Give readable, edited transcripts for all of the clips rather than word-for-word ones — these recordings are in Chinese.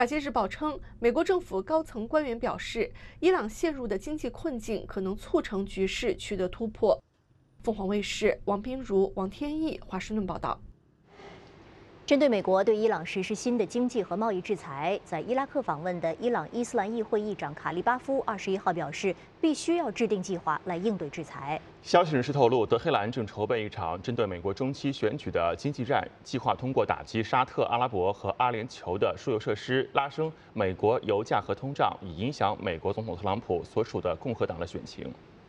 《华尔街日报》称，美国政府高层官员表示，伊朗陷入的经济困境可能促成局势取得突破。凤凰卫视王彬如、王天翼华盛顿报道。 针对美国对伊朗实施新的经济和贸易制裁，在伊拉克访问的伊朗伊斯兰议会议长卡利巴夫21号表示，必须要制定计划来应对制裁。 消息人士透露，德黑兰正筹备一场针对美国中期选举的经济战，计划通过打击沙特阿拉伯和阿联酋的输油设施，拉升美国油价和通胀，以影响美国总统特朗普所属的共和党的选情。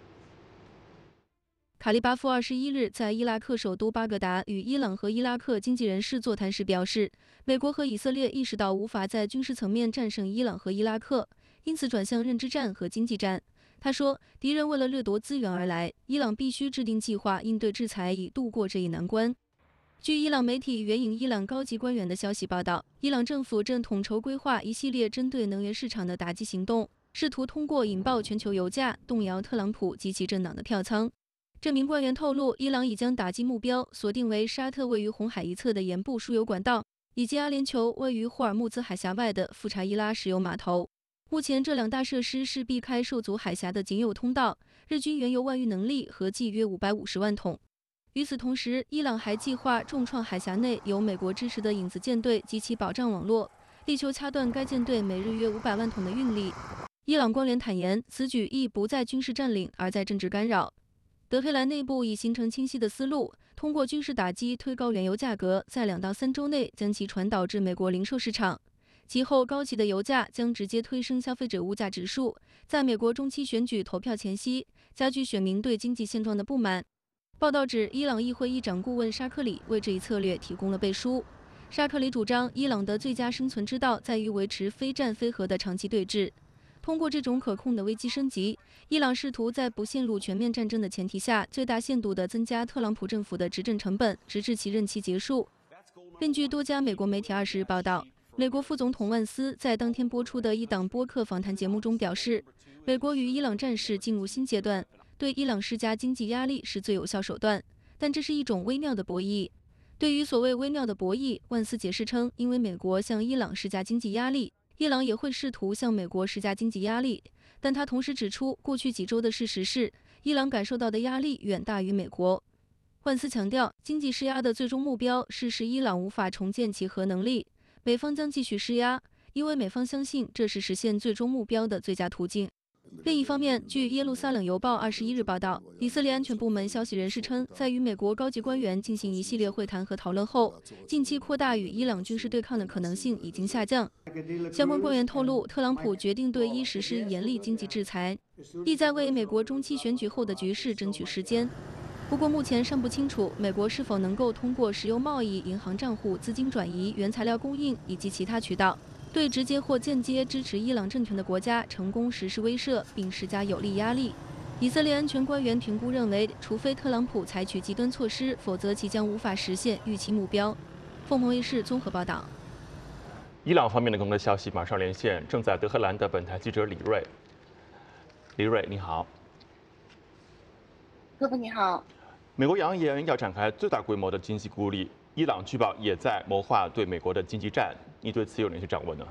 卡利巴夫21日在伊拉克首都巴格达与伊朗和伊拉克经济人士座谈时表示，美国和以色列意识到无法在军事层面战胜伊朗和伊拉克，因此转向认知战和经济战。他说，敌人为了掠夺资源而来，伊朗必须制定计划应对制裁，以度过这一难关。据伊朗媒体援引伊朗高级官员的消息报道，伊朗政府正统筹规划一系列针对能源市场的打击行动，试图通过引爆全球油价，动摇特朗普及其政党的票仓。这名官员透露，伊朗已将打击目标锁定为沙特位于红海一侧的盐部输油管道，以及阿联酋位于霍尔木兹海峡外的富查伊拉石油码头。目前，这两大设施是避开受阻海峡的仅有通道，日均原油外运能力合计约550万桶。与此同时，伊朗还计划重创海峡内由美国支持的影子舰队及其保障网络，力求掐断该舰队每日约500万桶的运力。伊朗官员坦言，此举亦不在军事占领，而在政治干扰。德黑兰内部已形成清晰的思路，通过军事打击推高原油价格，在2到3周内将其传导至美国零售市场。其后，高企的油价将直接推升消费者物价指数，在美国中期选举投票前夕，加剧选民对经济现状的不满。报道指，伊朗议会议长顾问沙克里为这一策略提供了背书。沙克里主张，伊朗的最佳生存之道在于维持非战非和的长期对峙。通过这种可控的危机升级，伊朗试图在不陷入全面战争的前提下，最大限度地增加特朗普政府的执政成本，直至其任期结束。根据多家美国媒体20日报道，美国副总统万斯在当天播出的一档播客访谈节目中表示，美国与伊朗战事进入新阶段，对伊朗施加经济压力是最有效手段，但这是一种微妙的博弈。对于所谓微妙的博弈，万斯解释称，因为美国向伊朗施加经济压力，伊朗也会试图向美国施加经济压力，但他同时指出，过去几周的事实是，伊朗感受到的压力远大于美国。万斯强调，经济施压的最终目标是使伊朗无法重建其核能力，美方将继续施压，因为美方相信这是实现最终目标的最佳途径。另一方面，据耶路撒冷邮报21日报道，以色列安全部门消息人士称，在与美国高级官员进行一系列会谈和讨论后，近期扩大与伊朗军事对抗的可能性已经下降。相关官员透露，特朗普决定对伊实施严厉经济制裁，意在为美国中期选举后的局势争取时间。不过，目前尚不清楚美国是否能够通过石油贸易、银行账户、资金转移、原材料供应以及其他渠道，对直接或间接支持伊朗政权的国家成功实施威慑并施加有力压力。以色列安全官员评估认为，除非特朗普采取极端措施，否则其将无法实现预期目标。凤凰卫视综合报道。 伊朗方面的更多消息马上连线正在德黑兰的本台记者李锐。李锐，你好。 哥哥你好。 美国扬言要展开最大规模的经济孤立，伊朗据报也在谋划对美国的经济战，你对此有哪些掌握呢？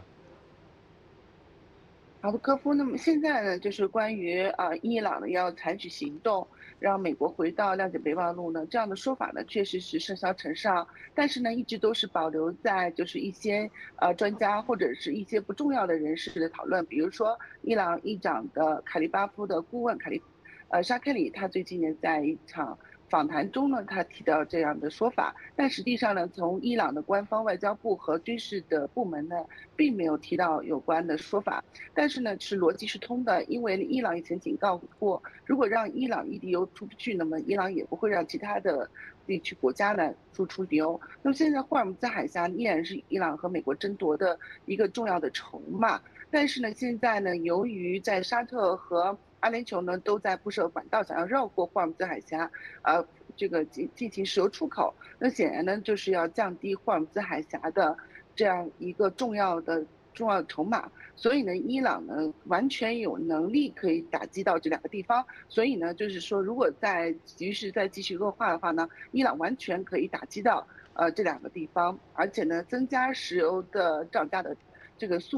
好的，科夫。那么现在呢，就是关于伊朗呢要采取行动，让美国回到谅解备忘录呢，这样的说法呢，确实是甚嚣尘上，但是呢，一直都是保留在就是一些专家或者是一些不重要的人士的讨论，比如说伊朗议长的卡利巴夫的顾问沙克里，他最近呢在一场访谈中呢，他提到这样的说法，但实际上呢，从伊朗的官方外交部和军事的部门呢，并没有提到有关的说法。但是呢，是逻辑是通的，因为伊朗以前警告过，如果让伊朗一滴油出不去，那么伊朗也不会让其他的地区国家呢输出油。那么现在霍尔木兹海峡依然是伊朗和美国争夺的一个重要的筹码，但是呢，现在呢，由于在沙特和阿联酋呢都在布设管道，想要绕过霍尔木兹海峡，这个进行石油出口。那显然呢，就是要降低霍尔木兹海峡的这样一个重要的筹码。所以呢，伊朗呢完全有能力可以打击到这两个地方。所以呢，就是说，如果局势再继续恶化的话呢，伊朗完全可以打击到这两个地方，而且呢，增加石油的涨价的这个速度。